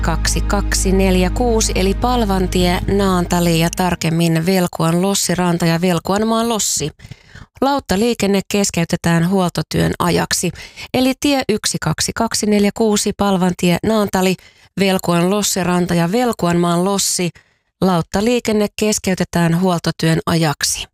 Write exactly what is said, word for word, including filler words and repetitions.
kaksi kaksi neljä kuusi eli Palvantie, Naantali ja tarkemmin Velkuan lossiranta ja Velkuanmaan lossi. Lauttaliikenne keskeytetään huoltotyön ajaksi, eli tie yksi kaksi kaksi neljä kuusi Palvantie, Naantali, Velkuan lossiranta ja Velkuanmaan lossi. Lauttaliikenne keskeytetään huoltotyön ajaksi.